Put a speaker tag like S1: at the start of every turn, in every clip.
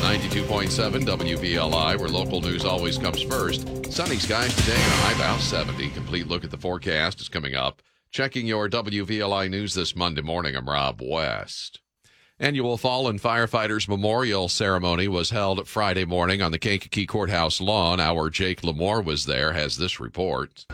S1: 92.7 WVLI, where local news always comes first. Sunny skies today and a high about 70. Complete look at the forecast is coming up. Checking your WVLI news this Monday morning, I'm Rob West. Annual Fallen Firefighters Memorial Ceremony was held Friday morning on the Kankakee Courthouse lawn. Our Jake Lamore was there, has this report.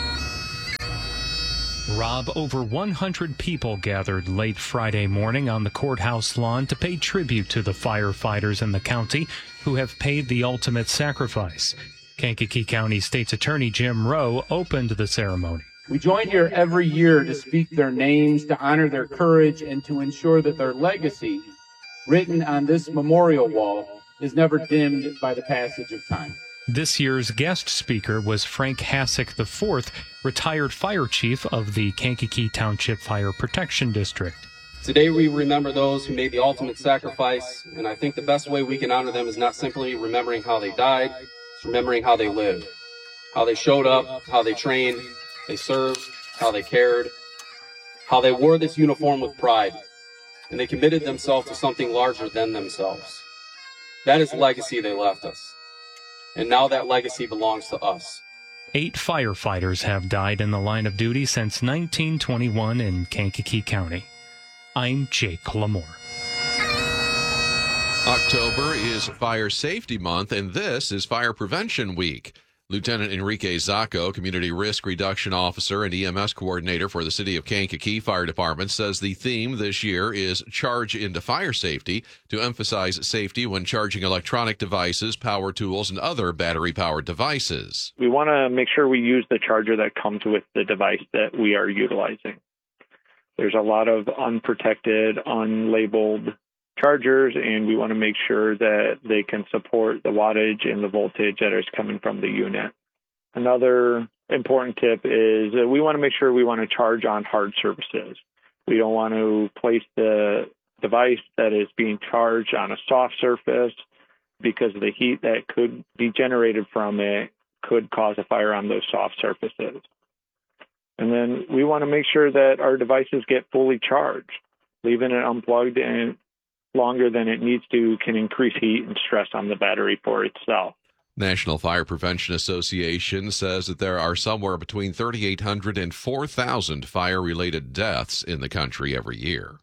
S2: Rob, over 100 people gathered late Friday morning on the courthouse lawn to pay tribute to the firefighters in the county who have paid the ultimate sacrifice. Kankakee County State's Attorney Jim Rowe opened the ceremony.
S3: We join here every year to speak their names, to honor their courage, and to ensure that their legacy, written on this memorial wall, is never dimmed by the passage of time.
S2: This year's guest speaker was Frank Hassick IV, retired fire chief of the Kankakee Township Fire Protection District.
S4: Today we remember those who made the ultimate sacrifice, and I think the best way we can honor them is not simply remembering how they died, it's remembering how they lived, how they showed up, how they trained, they served, how they cared, how they wore this uniform with pride, and they committed themselves to something larger than themselves. That is the legacy they left us. And now that legacy belongs to us.
S2: 8 firefighters have died in the line of duty since 1921 in Kankakee County. I'm Jake Lamore.
S1: October is Fire Safety Month, and this is Fire Prevention Week. Lieutenant Enrique Zacco, Community Risk Reduction Officer and EMS Coordinator for the City of Kankakee Fire Department, says the theme this year is Charge into Fire Safety to emphasize safety when charging electronic devices, power tools, and other battery-powered devices.
S5: We want to make sure we use the charger that comes with the device that we are utilizing. There's a lot of unprotected, unlabeled chargers, and we want to make sure that they can support the wattage and the voltage that is coming from the unit. Another important tip is that we want to make sure we want to charge on hard surfaces. We don't want to place the device that is being charged on a soft surface because the heat that could be generated from it could cause a fire on those soft surfaces. And then we want to make sure that our devices get fully charged. Leaving it unplugged and longer than it needs to can increase heat and stress on the battery for itself.
S1: National Fire Prevention Association says that there are somewhere between 3,800 and 4,000 fire-related deaths in the country every year.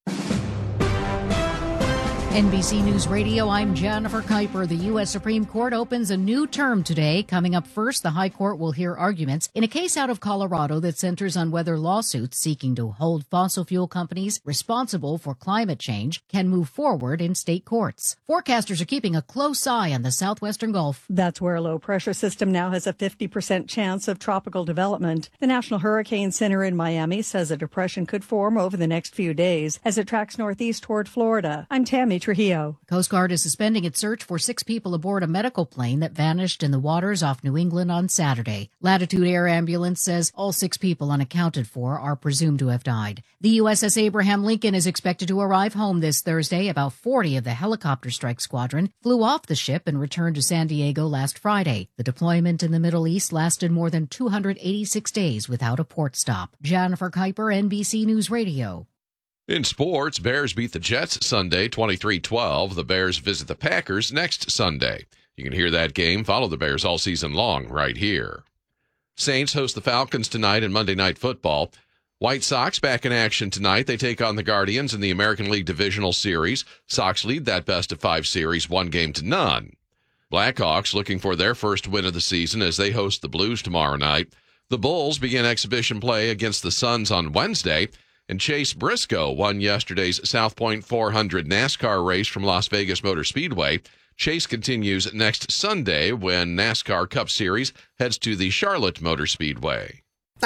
S6: NBC News Radio, I'm Jennifer Kuiper. The U.S. Supreme Court opens a new term today. Coming up first, the High Court will hear arguments in a case out of Colorado that centers on whether lawsuits seeking to hold fossil fuel companies responsible for climate change can move forward in state courts. Forecasters are keeping a close eye on the southwestern Gulf.
S7: That's where a low-pressure system now has a 50% chance of tropical development. The National Hurricane Center in Miami says a depression could form over the next few days as it tracks northeast toward Florida. I'm Tammy Trujillo.
S6: Coast Guard is suspending its search for 6 people aboard a medical plane that vanished in the waters off New England on Saturday. Latitude Air Ambulance says all 6 people unaccounted for are presumed to have died. The USS Abraham Lincoln is expected to arrive home this Thursday. About 40 of the helicopter strike squadron flew off the ship and returned to San Diego last Friday. The deployment in the Middle East lasted more than 286 days without a port stop. Jennifer Kuiper, NBC News Radio.
S1: In sports, Bears beat the Jets Sunday 23-12. The Bears visit the Packers next Sunday. You can hear that game. Follow the Bears all season long right here. Saints host the Falcons tonight in Monday Night Football. White Sox back in action tonight. They take on the Guardians in the American League Divisional Series. Sox lead that best-of-5 series 1-0. Blackhawks looking for their first win of the season as they host the Blues tomorrow night. The Bulls begin exhibition play against the Suns on Wednesday. And Chase Briscoe won yesterday's South Point 400 NASCAR race from Las Vegas Motor Speedway. Chase continues next Sunday when NASCAR Cup Series heads to the Charlotte Motor Speedway.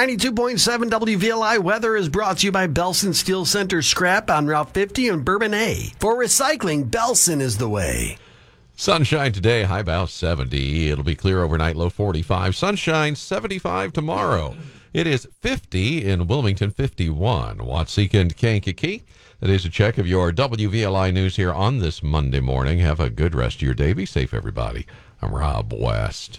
S8: 92.7 WVLI weather is brought to you by Belson Steel Center Scrap on Route 50 in Bourbonnais. For recycling, Belson is the way.
S1: Sunshine today, high about 70. It'll be clear overnight, low 45. Sunshine, 75 tomorrow. It is 50 in Wilmington, 51. Watseka and Kankakee. That is a check of your WVLI news here on this Monday morning. Have a good rest of your day. Be safe, everybody. I'm Rob West.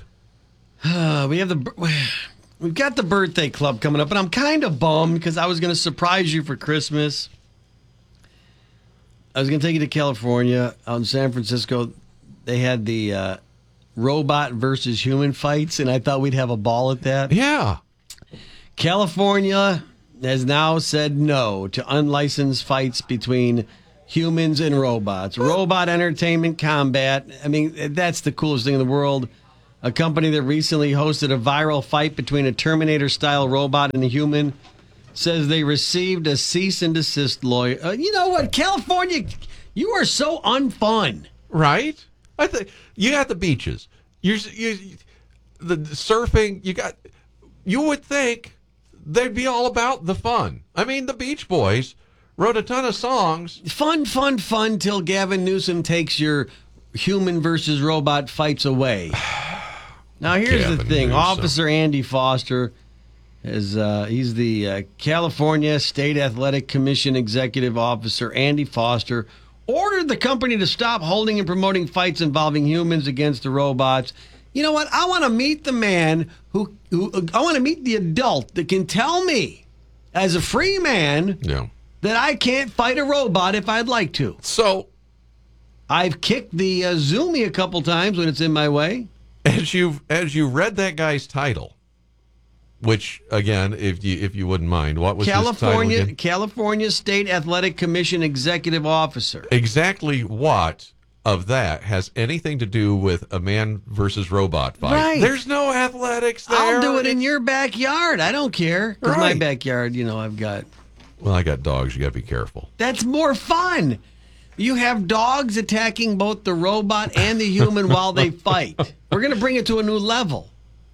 S8: We've got the birthday club coming up, and I'm kind of bummed because I was going to surprise you for Christmas. I was going to take you to California. Out in San Francisco, they had the robot versus human fights, and I thought we'd have a ball at that.
S1: Yeah.
S8: California has now said no to unlicensed fights between humans and robots. Robot Entertainment Combat. I mean, that's the coolest thing in the world. A company that recently hosted a viral fight between a Terminator-style robot and a human says they received a cease and desist lawyer. You know what, California, you are so unfun.
S1: Right? I think you got the beaches. You the surfing. You would think they'd be all about the fun. I mean, the Beach Boys wrote a ton of songs.
S8: Fun till Gavin Newsom takes your human versus robot fights away. Now, here's
S1: Gavin
S8: the thing.
S1: Newsom.
S8: Officer Andy Foster, he's the California State Athletic Commission Executive Officer. Andy Foster ordered the company to stop holding and promoting fights involving humans against the robots. You know what? I want to meet the man who I want to meet the adult that can tell me, as a free man, that I can't fight a robot if I'd like to.
S1: So,
S8: I've kicked the Zoomy a couple times when it's in my way.
S1: As you read that guy's title, which again, if you wouldn't mind, what was his title again?
S8: California State Athletic Commission Executive Officer.
S1: Exactly what of that has anything to do with a man versus robot fight?
S8: Right.
S1: There's no athletics there.
S8: I'll do it in your backyard. I don't care. 'Cause my backyard, I've got...
S1: Well, I got dogs. You got to be careful.
S8: That's more fun. You have dogs attacking both the robot and the human while they fight. We're going to bring it to a new level.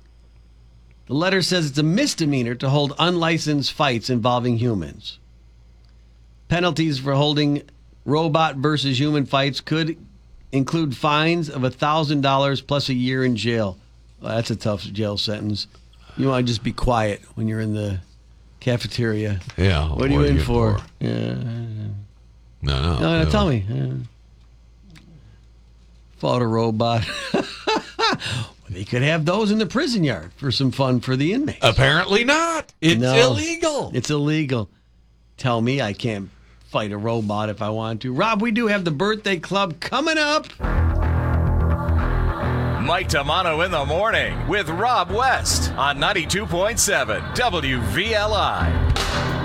S8: The letter says it's a misdemeanor to hold unlicensed fights involving humans. Penalties for holding robot versus human fights could include fines of $1,000 plus a year in jail. Well, that's a tough jail sentence. You want to just be quiet when you're in the cafeteria.
S1: Yeah.
S8: What are you in for? Yeah. No, tell me. Fought a robot. They could have those in the prison yard for some fun for the inmates.
S1: Apparently not. It's illegal.
S8: It's illegal. Tell me I can't fight a robot if I want to. Rob, we do have the birthday club coming up.
S9: Mike Tamano in the morning with Rob West on 92.7 WVLI.